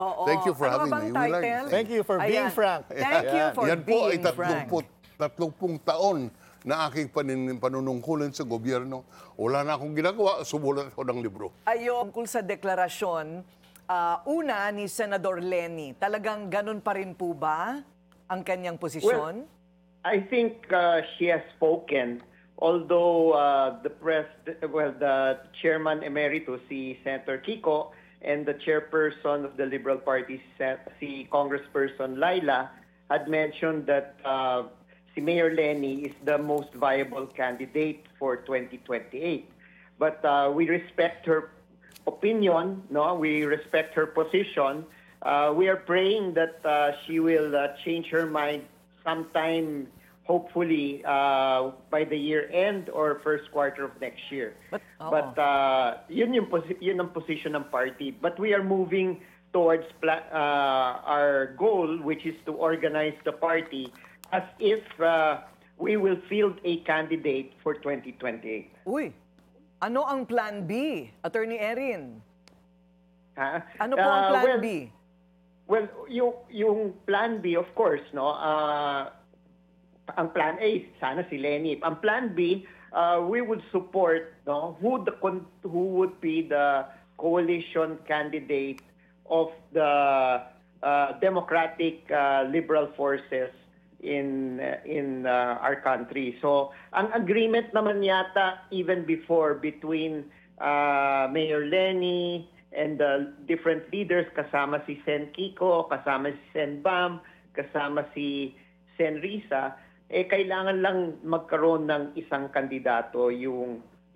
Oo. Thank you for Ano having bang me. We learned. title? Thank you for being Ayan. frank. Thank you for Yan po ay being frank. 30 taon na aking panunungkulan sa gobyerno. Wala na akong ginagawa, sumulat ako ng libro. Ayon kung sa deklarasyon, una ni Senador Lenny, talagang ganun pa rin po ba ang kanyang posisyon? I think she has spoken, although the chairman emeritus, si Senator Kiko, and the chairperson of the Liberal Party, si Congressperson Laila, had mentioned that si Mayor Lenny is the most viable candidate for 2028. But we respect her opinion, no? We respect her position. We are praying that she will change her mind sometime, hopefully, by the year end or first quarter of next year. But yun ang position ng party. But we are moving towards our goal, which is to organize the party as if we will field a candidate for 2028. Uy, ano ang plan B, Attorney Erin? Ha? Ano po ang plan B? Well, yung plan B, of course, no? Ang plan A, sana si Lenny. Ang plan B, we would support, no, who would be the coalition candidate of the democratic liberal forces in our country. So, ang agreement naman yata even before between Mayor Lenny and the different leaders, kasama si Sen Kiko, kasama si Sen Bam, kasama si Sen Risa, kailangan lang magkaroon ng isang kandidato yung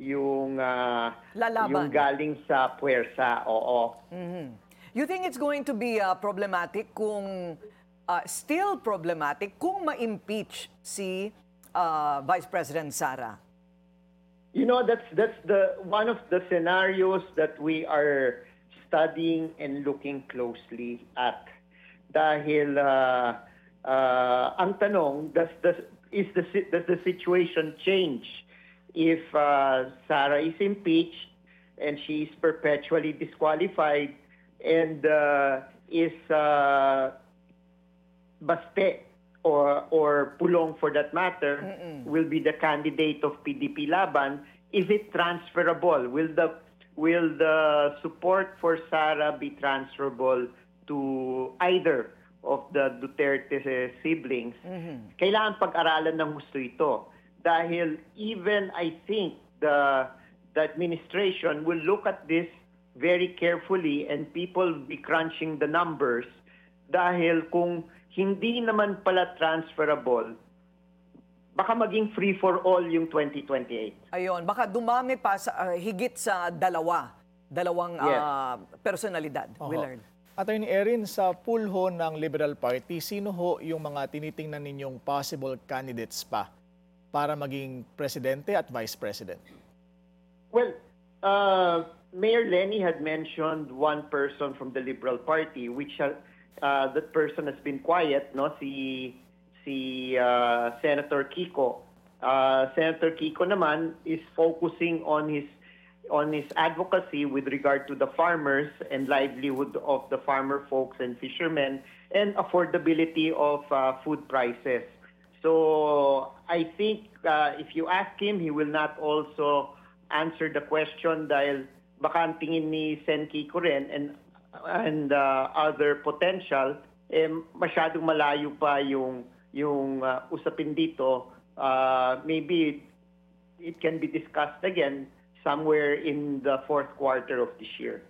galing sa puwersa. Oo. Mm-hmm. You think it's going to be problematic kung still problematic kung ma-impeach si Vice President Sara? You know, that's the one of the scenarios that we are studying and looking closely at. Dahil ang tanong, does the situation change if Sara is impeached and she is perpetually disqualified and is Baste or Pulong for that matter will be the candidate of PDP Laban? Is it transferable? Will the support for Sara be transferable to either of the Duterte siblings? Kailangan pag-aralan ng gusto ito. Dahil even I think the administration will look at this very carefully and people will be crunching the numbers. Dahil kung hindi naman pala transferable, baka maging free for all yung 2028. Ayun, baka dumami pa sa, higit sa dalawang personalidad, Willard. Attorney Erin, sa pool ho ng Liberal Party, sino ho yung mga tinitingnan ninyong possible candidates pa para maging presidente at vice president? Well, Mayor Lenny had mentioned one person from the Liberal Party, which that person has been quiet, no? Si Senator Kiko. Senator Kiko naman is focusing on his advocacy with regard to the farmers and livelihood of the farmer folks and fishermen and affordability of food prices. So I think if you ask him, he will not also answer the question dahil baka ang tingin ni Sen Kiko rin and other potential, masyadong malayo pa yung usapin dito. Maybe it can be discussed again somewhere in the fourth quarter of this year.